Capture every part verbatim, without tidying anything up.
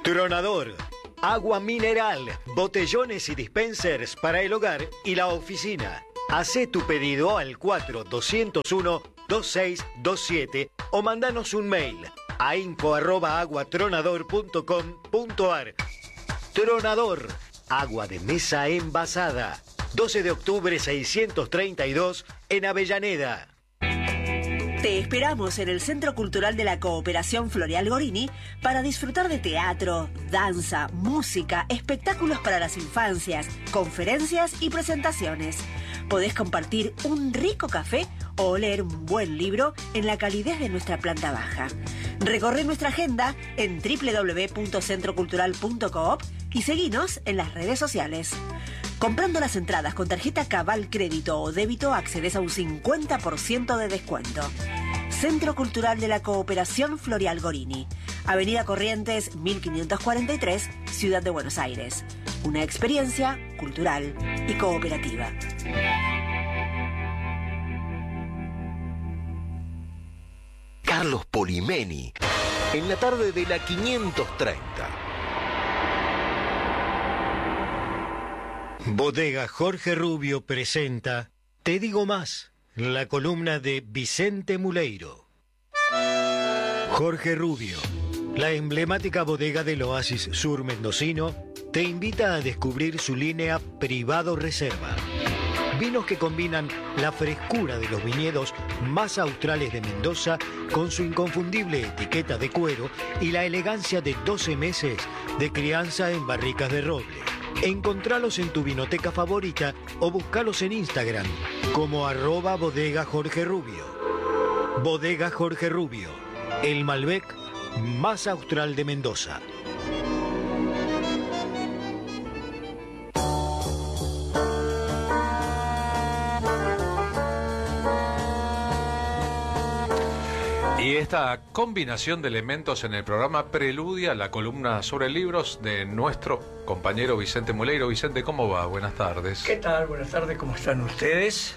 Tronador, agua mineral, botellones y dispensers para el hogar y la oficina. Hacé tu pedido al cuatro dos cero uno dos seis dos siete o mandanos un mail a info arroba aguatronador punto com punto ar. Tronador, agua de mesa envasada. doce de octubre seiscientos treinta y dos en Avellaneda. Te esperamos en el Centro Cultural de la Cooperación Floreal Gorini para disfrutar de teatro, danza, música, espectáculos para las infancias, conferencias y presentaciones. Podés compartir un rico café o leer un buen libro en la calidez de nuestra planta baja. Recorre nuestra agenda en doble u doble u doble u punto centro cultural punto coop y seguinos en las redes sociales. Comprando las entradas con tarjeta Cabal Crédito o Débito accedes a un cincuenta por ciento de descuento. Centro Cultural de la Cooperación Floreal Gorini, Avenida Corrientes mil quinientos cuarenta y tres, Ciudad de Buenos Aires. Una experiencia cultural y cooperativa. Carlos Polimeni, en la tarde de la quinientos treinta. Bodega Jorge Rubio presenta Te digo más, la columna de Vicente Muleiro. Jorge Rubio, la emblemática bodega del oasis sur mendocino, te invita a descubrir su línea Privado Reserva. Vinos que combinan la frescura de los viñedos más australes de Mendoza con su inconfundible etiqueta de cuero y la elegancia de doce meses de crianza en barricas de roble. Encontralos en tu vinoteca favorita o buscalos en Instagram como arroba bodega Jorge Rubio. Bodega Jorge Rubio, el Malbec más austral de Mendoza. Y esta combinación de elementos en el programa preludia la columna sobre libros de nuestro compañero Vicente Muleiro. Vicente, ¿cómo va? Buenas tardes. ¿Qué tal? Buenas tardes, ¿cómo están ustedes?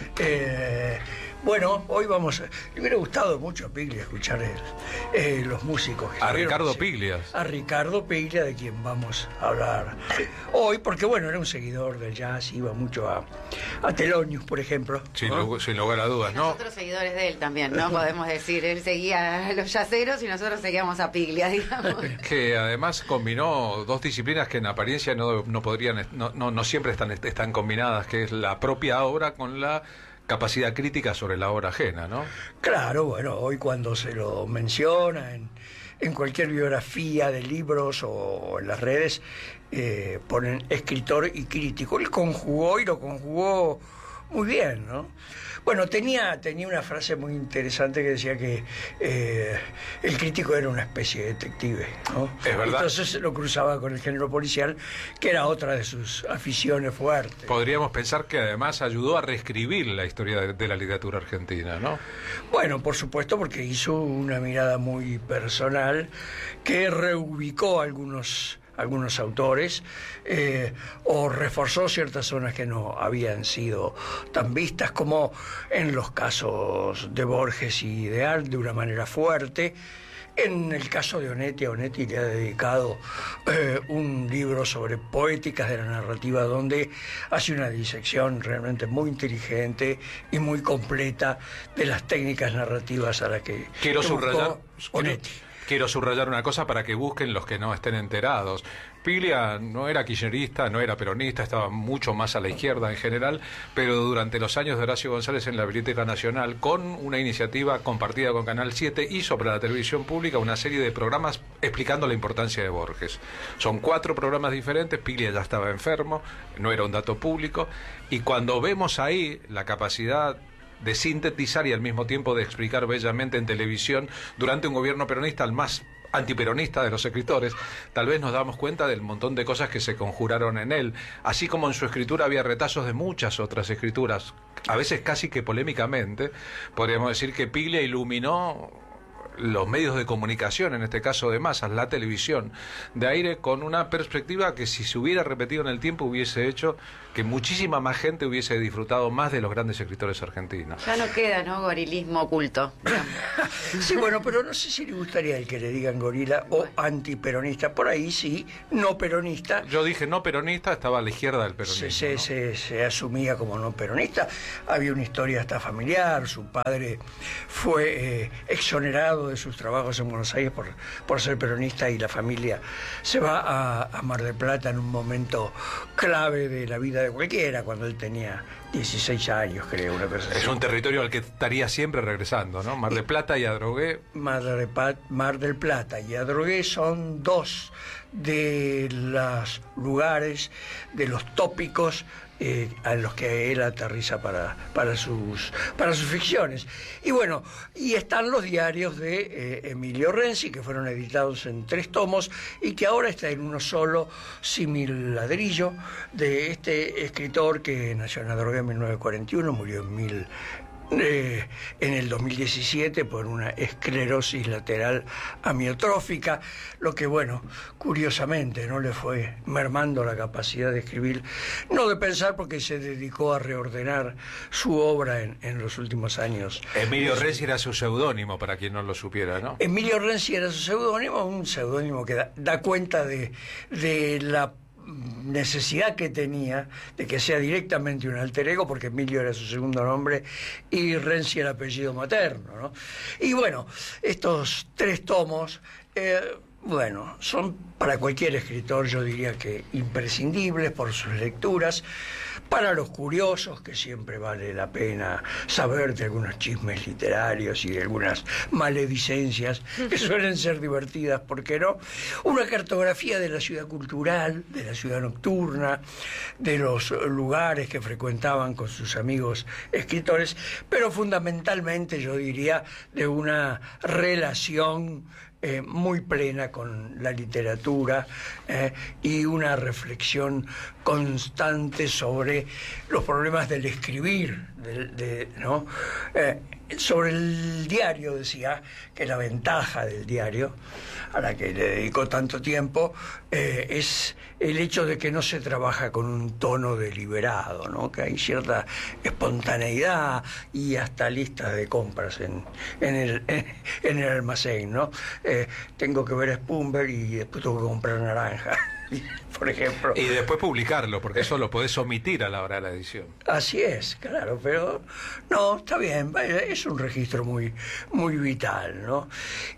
Eh, bueno, hoy vamos... Me hubiera gustado mucho a Piglia escuchar el, eh, los músicos. A Ricardo Piglias. A Ricardo Piglia, de quien vamos a hablar hoy, porque bueno, era un seguidor del jazz, iba mucho a, a Thelonious, por ejemplo. Sin, ¿no? lugar, sin lugar a dudas, ¿no? Nosotros seguidores de él también, ¿no? Podemos decir, él seguía a los yaceros y nosotros seguíamos a Piglia, digamos. Que además combinó dos disciplinas que en apariencia no, no podrían, no, no, no siempre están, están combinadas, que es la propia obra con la capacidad crítica sobre la obra ajena, ¿no? Claro, bueno, hoy cuando se lo menciona en, en cualquier biografía de libros o en las redes, eh, ponen escritor y crítico. Él conjugó y lo conjugó muy bien, ¿no? Bueno, tenía, tenía una frase muy interesante que decía que eh, el crítico era una especie de detective, ¿no? Es verdad. Entonces lo cruzaba con el género policial, que era otra de sus aficiones fuertes. Podríamos pensar que además ayudó a reescribir la historia de, de la literatura argentina, ¿no? Bueno, por supuesto, porque hizo una mirada muy personal que reubicó algunos... algunos autores, eh, o reforzó ciertas zonas que no habían sido tan vistas, como en los casos de Borges y de Arlt, de una manera fuerte. En el caso de Onetti, a Onetti le ha dedicado eh, un libro sobre poéticas de la narrativa, donde hace una disección realmente muy inteligente y muy completa de las técnicas narrativas a las que quiero subrayar Onetti. Quiero... Quiero subrayar una cosa para que busquen los que no estén enterados. Piglia no era kirchnerista, no era peronista, estaba mucho más a la izquierda en general, pero durante los años de Horacio González en la Biblioteca Nacional, con una iniciativa compartida con Canal siete, hizo para la televisión pública una serie de programas explicando la importancia de Borges. Son cuatro programas diferentes, Piglia ya estaba enfermo, no era un dato público, y cuando vemos ahí la capacidad de sintetizar y al mismo tiempo de explicar bellamente en televisión durante un gobierno peronista, al más antiperonista de los escritores, tal vez nos damos cuenta del montón de cosas que se conjuraron en él, así como en su escritura había retazos de muchas otras escrituras, a veces casi que polémicamente. Podríamos decir que Piglia iluminó los medios de comunicación, en este caso de masas, la televisión de aire, con una perspectiva que si se hubiera repetido en el tiempo hubiese hecho que muchísima más gente hubiese disfrutado más de los grandes escritores argentinos. Ya no queda, ¿no? Gorilismo oculto. Sí, bueno, pero no sé si le gustaría el que le digan gorila o antiperonista. Por ahí sí, no peronista. Yo dije no peronista, estaba a la izquierda del peronismo. Se, se, ¿no? se, se asumía como no peronista. Había una historia hasta familiar. Su padre fue eh, exonerado de sus trabajos en Buenos Aires por, por ser peronista, y la familia se va a, a Mar del Plata en un momento clave de la vida de cualquiera, cuando él tenía dieciséis años, creo, una cosa así. Es un territorio al que estaría siempre regresando, ¿no? Mar del Plata y Adrogué. Mar, de Pa- Mar del Plata y Adrogué son dos de los lugares, de los tópicos eh, a los que él aterriza para, para, sus, para sus ficciones. Y bueno, y están los diarios de eh, Emilio Renzi, que fueron editados en tres tomos y que ahora está en uno solo, Símil Ladrillo, de este escritor que nació en Adrogué en mil novecientos cuarenta y uno, murió en mil Eh, en el dos mil diecisiete por una esclerosis lateral amiotrófica, lo que, bueno, curiosamente no le fue mermando la capacidad de escribir, no de pensar, porque se dedicó a reordenar su obra en, en los últimos años. Emilio Renzi era su seudónimo, para quien no lo supiera, ¿no? Emilio Renzi era su seudónimo, un seudónimo que da, da cuenta de, de la necesidad que tenía de que sea directamente un alter ego, porque Emilio era su segundo nombre y Renzi el apellido materno, ¿no? Y bueno, estos tres tomos, eh, bueno, son para cualquier escritor, yo diría que imprescindibles por sus lecturas. Para los curiosos, que siempre vale la pena saber de algunos chismes literarios y de algunas maledicencias que suelen ser divertidas, ¿por qué no? Una cartografía de la ciudad cultural, de la ciudad nocturna, de los lugares que frecuentaban con sus amigos escritores, pero fundamentalmente yo diría de una relación Eh, muy plena con la literatura eh, y una reflexión constante sobre los problemas del escribir, de, de, ¿no? Eh, sobre el diario, decía que la ventaja del diario, a la que le dedicó tanto tiempo, eh, es el hecho de que no se trabaja con un tono deliberado, ¿no? Que hay cierta espontaneidad y hasta listas de compras en, en, el, en el almacén, ¿no? Eh, tengo que ver Spumber y después tengo que comprar naranja, por ejemplo. Y después publicarlo, porque eso lo podés omitir a la hora de la edición. Así es, claro, pero no, está bien, es un registro muy, muy vital, ¿no?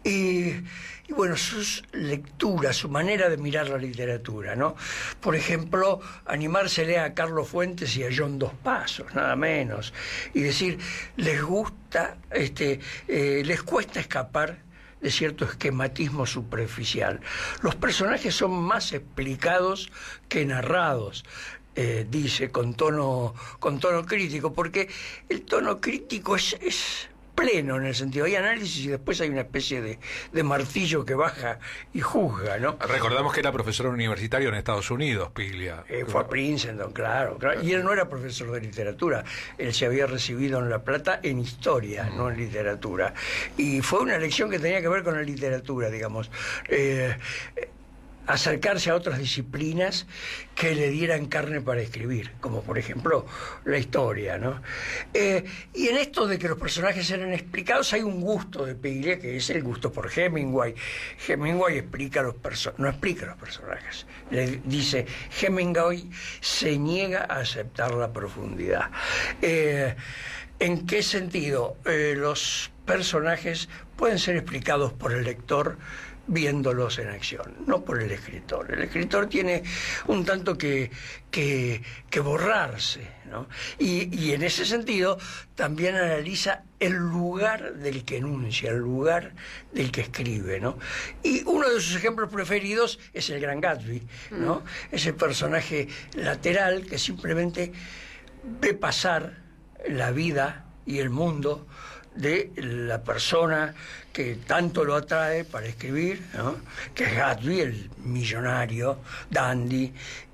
Y, y bueno, sus lecturas, su manera de mirar la literatura, ¿no? Por ejemplo, animársele a Carlos Fuentes y a John Dos Pasos, nada menos, y decir, les gusta, este, eh, les cuesta escapar de cierto esquematismo superficial. Los personajes son más explicados que narrados, eh, dice con tono, con tono crítico, porque el tono crítico es, es pleno, en el sentido, hay análisis y después hay una especie de, de martillo que baja y juzga, ¿no? Recordamos que era profesor universitario en Estados Unidos, Piglia. Eh, fue a Princeton, claro, claro, y él no era profesor de literatura, él se había recibido en La Plata en historia, mm. no en literatura, y fue una lección que tenía que ver con la literatura, digamos, eh, acercarse a otras disciplinas que le dieran carne para escribir, como por ejemplo la historia, ¿no? Eh, y en esto de que los personajes eran explicados hay un gusto de Piglia, que es el gusto por Hemingway. Hemingway explica los perso- no explica los personajes. Le dice, Hemingway se niega a aceptar la profundidad. Eh, ¿En qué sentido? Eh, los personajes pueden ser explicados por el lector viéndolos en acción, no por el escritor. El escritor tiene un tanto que, que, que borrarse, ¿no? Y, y en ese sentido también analiza el lugar del que enuncia, el lugar del que escribe, ¿no? Y uno de sus ejemplos preferidos es el Gran Gatsby, ¿no? Mm. Ese personaje lateral que simplemente ve pasar la vida y el mundo de la persona que tanto lo atrae para escribir, ¿no? Que es Gatsby, el millonario, dandy,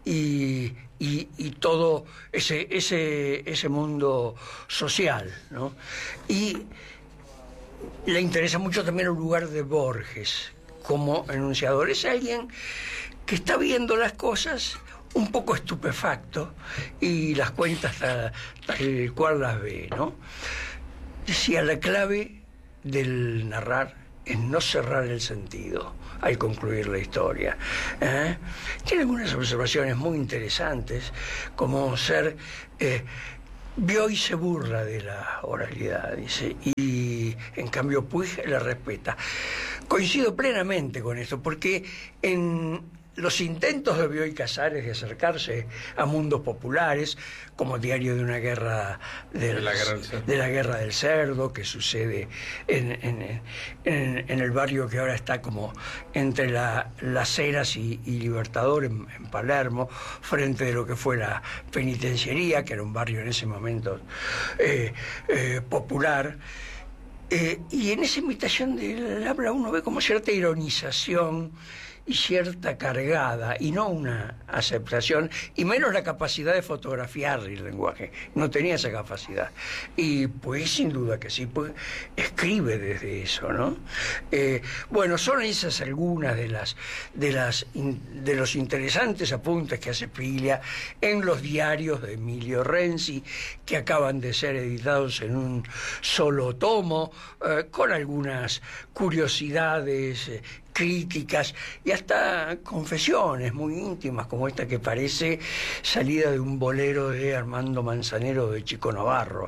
y, y, y todo ese, ese, ese mundo social, ¿no? Y le interesa mucho también el lugar de Borges como enunciador. Es alguien que está viendo las cosas un poco estupefacto y las cuenta tal, tal cual las ve, ¿no? Decía, la clave del narrar es no cerrar el sentido al concluir la historia. ¿eh? Tiene algunas observaciones muy interesantes, como ser... Eh, Bioy se burla de la oralidad, dice, y en cambio Puig la respeta. Coincido plenamente con esto, porque en los intentos de Bioy Casares de acercarse a mundos populares, como Diario de una guerra del, de, la guerra del de la guerra del cerdo, que sucede en, en, en, en el barrio que ahora está como entre la, Las Heras y, y Libertador, en, en Palermo, frente de lo que fue la penitenciaría, que era un barrio en ese momento eh, eh, popular. Eh, y en esa imitación del habla uno ve como cierta ironización y cierta cargada, y no una aceptación, y menos la capacidad de fotografiar el lenguaje. No tenía esa capacidad. Y pues sin duda que sí, pues escribe desde eso, ¿no? Eh, bueno, son esas algunas de las de las de los interesantes apuntes que hace Piglia en los diarios de Emilio Renzi, que acaban de ser editados en un solo tomo, eh, con algunas curiosidades, eh, críticas y hasta confesiones muy íntimas, como esta que parece salida de un bolero de Armando Manzanero de Chico Navarro.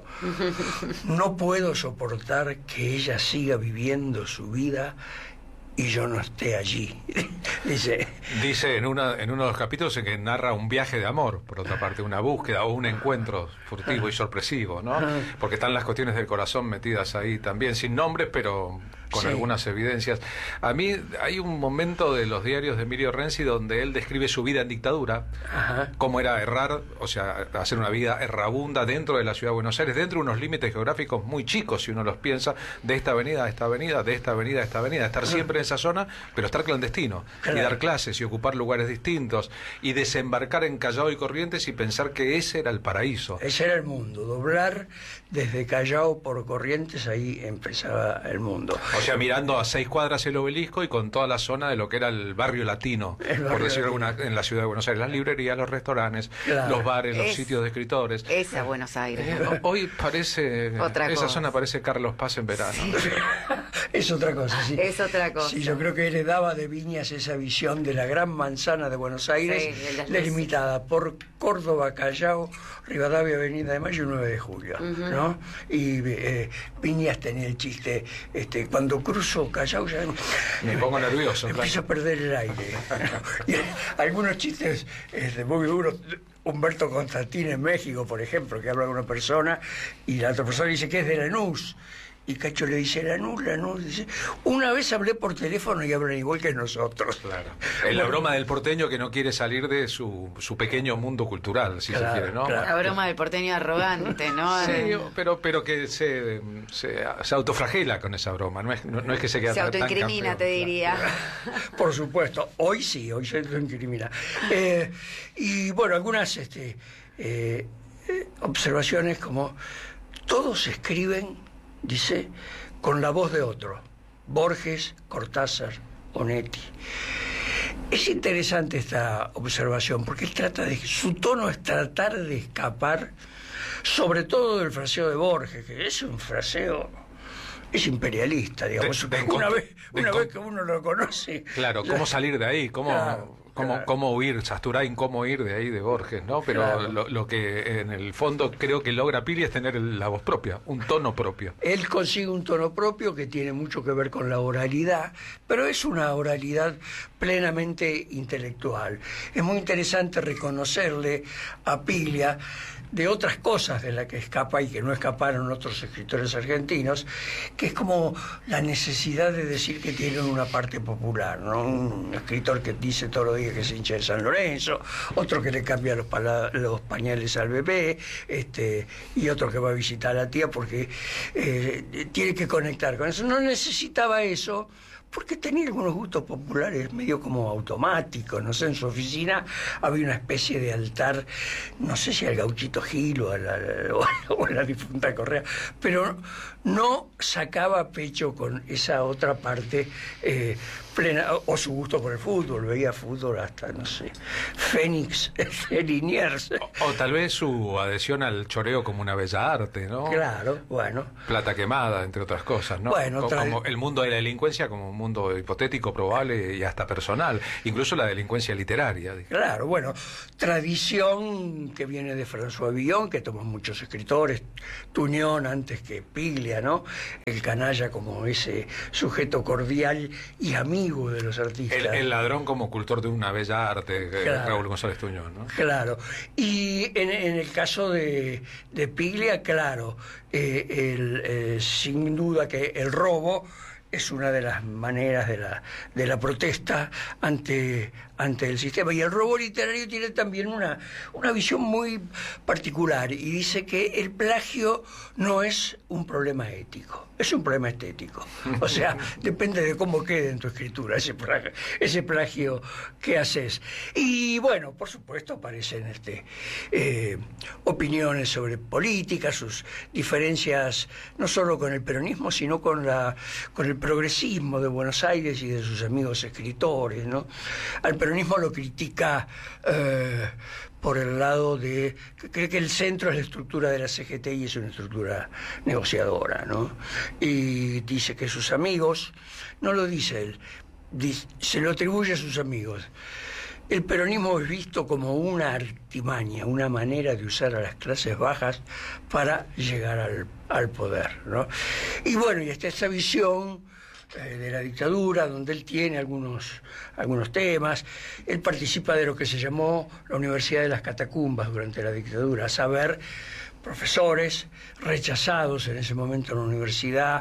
No puedo soportar que ella siga viviendo su vida y yo no esté allí. Dice Dice en, una, en uno de los capítulos en que narra un viaje de amor, por otra parte, una búsqueda o un encuentro furtivo y sorpresivo, ¿no? Porque están las cuestiones del corazón metidas ahí también, sin nombres, pero con sí. algunas evidencias. A mí hay un momento de los diarios de Emilio Renzi donde él describe su vida en dictadura, Ajá. cómo era errar, o sea, hacer una vida errabunda dentro de la ciudad de Buenos Aires, dentro de unos límites geográficos muy chicos, si uno los piensa, de esta avenida a esta avenida, de esta avenida a esta avenida, estar siempre en esa zona, pero estar clandestino, claro. y dar clases y ocupar lugares distintos, y desembarcar en Callao y Corrientes y pensar que ese era el paraíso. Ese era el mundo, doblar desde Callao por Corrientes, ahí empezaba el mundo. O sea, mirando a seis cuadras el Obelisco y con toda la zona de lo que era el barrio latino, el barrio por decirlo alguna, en la ciudad de Buenos Aires, las librerías, los restaurantes, claro. los bares, los es, sitios de escritores. Esa Buenos Aires. Eh, hoy parece, otra esa cosa. zona parece Carlos Paz en verano. Sí. Es otra cosa, sí. Es otra cosa. Sí, yo creo que heredaba de Viñas esa visión de la gran manzana de Buenos Aires, sí, delimitada por Córdoba, Callao, Rivadavia, Avenida de Mayo y nueve de julio, uh-huh. ¿no? Y eh, Viñas tenía el chiste, este, cuando cruzo Callao ya me pongo nervioso, empiezo claro. a perder el aire. Y algunos chistes este, muy duros. Humberto Constantín en México, por ejemplo, que habla con una persona y la otra persona dice que es de Lanús. Y Cacho le dice, Lanús, Lanús, dice, una vez hablé por teléfono y hablan igual que nosotros. Claro. Es la broma del porteño que no quiere salir de su, su pequeño mundo cultural, si claro, se quiere, ¿no? Claro. La broma del porteño arrogante, ¿no? Sí, pero, pero que se, se, se autoflagela con esa broma, no es, no, no es que se quede se tan autoincrimina, campeón, te diría. Claro. Por supuesto, hoy sí, hoy se autoincrimina. Eh, y bueno, algunas este, eh, observaciones como todos escriben, dice, con la voz de otro, Borges, Cortázar, Onetti. Es interesante esta observación porque él trata de, su tono es tratar de escapar, sobre todo del fraseo de Borges, que es un fraseo, es imperialista, digamos. De, de una vez, una vez que uno lo conoce. Claro, ¿cómo ya, salir de ahí? ¿Cómo, claro, cómo, claro. cómo huir? Sasturain, ¿cómo huir de ahí de Borges? ¿No? Pero claro. lo, lo que en el fondo creo que logra Piglia es tener el, la voz propia, un tono propio. Él consigue un tono propio que tiene mucho que ver con la oralidad, pero es una oralidad plenamente intelectual. Es muy interesante reconocerle a Piglia de otras cosas de las que escapa y que no escaparon otros escritores argentinos, que es como la necesidad de decir que tienen una parte popular, ¿no? Un escritor que dice todos los días que se hincha de San Lorenzo, otro que le cambia los, pala- los pañales al bebé, este, y otro que va a visitar a la tía porque eh, tiene que conectar con eso. No necesitaba eso porque tenía algunos gustos populares medio como automáticos, no sé, en su oficina había una especie de altar, no sé si al Gauchito Gil o a la, o a la, o a la difunta Correa, pero no sacaba pecho con esa otra parte eh, plena, o su gusto por el fútbol, veía fútbol hasta, no sé, Fénix de Liniers. O, o tal vez su adhesión al choreo como una bella arte, ¿no? Claro, bueno. Plata quemada, entre otras cosas, ¿no? Bueno, Co- tra- como el mundo de la delincuencia como un mundo hipotético, probable y hasta personal, incluso la delincuencia literaria. Claro, bueno, tradición que viene de François Villon, que tomó muchos escritores, Tuñón antes que Piglia, ¿no? El canalla como ese sujeto cordial y amigo de los artistas. El, el ladrón como cultor de una bella arte, eh, Claro. Raúl González Tuñón, ¿no? Claro, y en, en el caso de, de Piglia, claro, eh, el, eh, sin duda que el robo es una de las maneras de la, de la protesta ante, ante el sistema. Y el robo literario tiene también una, una visión muy particular y dice que el plagio no es un problema ético, es un problema estético. O sea, depende de cómo quede en tu escritura ese plagio, ese plagio que haces. Y bueno, por supuesto aparecen este, eh, opiniones sobre política, sus diferencias no solo con el peronismo, sino con, la, con el progresismo de Buenos Aires y de sus amigos escritores, ¿no? Al peronismo lo critica eh, por el lado de que cree que el centro es la estructura de la C G T y es una estructura negociadora, ¿no? Y dice que sus amigos, no lo dice él, dice, se lo atribuye a sus amigos. El peronismo es visto como una artimaña, una manera de usar a las clases bajas para llegar al, al poder, ¿no? Y bueno, y está esta visión eh, de la dictadura, donde él tiene algunos, algunos temas. Él participa de lo que se llamó la Universidad de las Catacumbas durante la dictadura, a saber, profesores rechazados en ese momento en la universidad,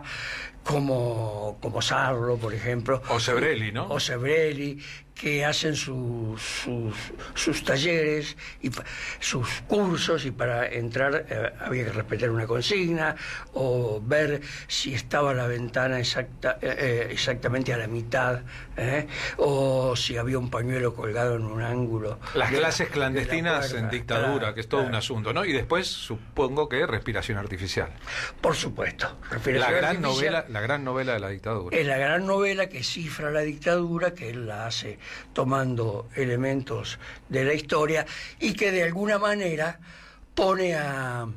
como, como Sarlo, por ejemplo. O Sebrelli, ¿no? O Sebrelli, que hacen sus, sus, sus talleres y pa- sus cursos, y para entrar eh, había que respetar una consigna o ver si estaba la ventana exacta, eh, eh, exactamente a la mitad, ¿eh? O si había un pañuelo colgado en un ángulo. Las de la- clases de la clandestinas puerta. en dictadura, Claro, que es todo claro. un asunto, ¿no? Y después supongo que respiración artificial. Por supuesto. La Respiración gran artificial novela, la gran novela de la dictadura. es la gran novela que cifra la dictadura, que él la hace tomando elementos de la historia y que de alguna manera pone a,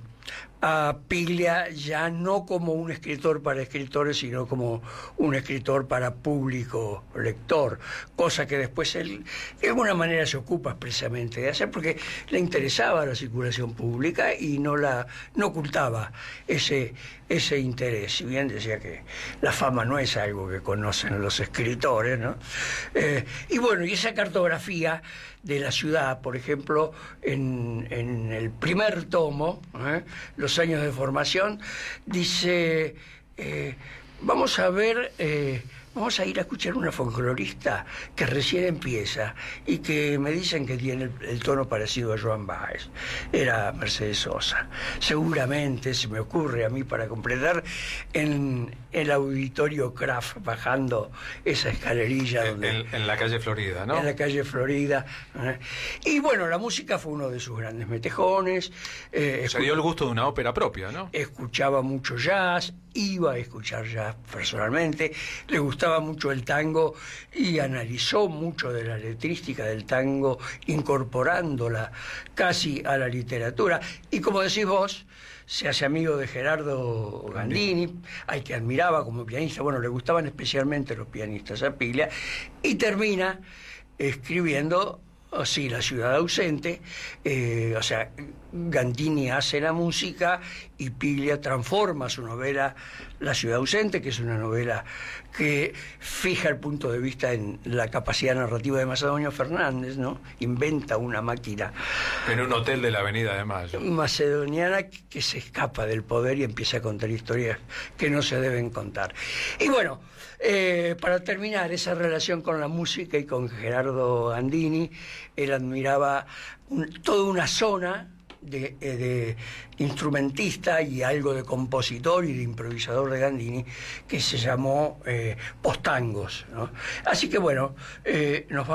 a Piglia ya no como un escritor para escritores, sino como un escritor para público lector, cosa que después él de alguna manera se ocupa expresamente de hacer, porque le interesaba la circulación pública y no la no ocultaba ese ese interés, si bien decía que la fama no es algo que conocen los escritores, ¿no? Eh, y bueno, y esa cartografía de la ciudad, por ejemplo, en, en el primer tomo, ¿eh? Los años de formación, dice, eh, vamos a ver, eh, vamos a ir a escuchar una folclorista que recién empieza y que me dicen que tiene el, el tono parecido a Joan Baez. Era Mercedes Sosa. Seguramente, se me ocurre a mí para completar, en el auditorio Kraft, bajando esa escalerilla En, donde... en- en la calle Florida, ¿no? En la calle Florida. ¿eh? Y bueno, la música fue uno de sus grandes metejones. eh, Se dio el gusto de una ópera propia, ¿no? Escuchaba mucho jazz, iba a escuchar jazz personalmente, le gustaba mucho el tango y analizó mucho de la letrística del tango, incorporándola casi a la literatura. Y como decís vos, se hace amigo de Gerardo Gandini, al que admiraba como pianista. Bueno, le gustaban especialmente los pianistas a Piglia, y termina escribiendo, oh, sí, La ciudad ausente. Eh, o sea, Gandini hace la música y Piglia transforma su novela La ciudad ausente, que es una novela que fija el punto de vista en la capacidad narrativa de Macedonio Fernández, ¿no? Inventa una máquina En un hotel de la Avenida de Mayo. macedoniana que se escapa del poder y empieza a contar historias que no se deben contar. Y bueno, eh, para terminar esa relación con la música y con Gerardo Gandini, él admiraba un- toda una zona de, eh, de instrumentista y algo de compositor y de improvisador de Gandini, que se llamó eh, Postangos, ¿no? Así que bueno, eh, nos vamos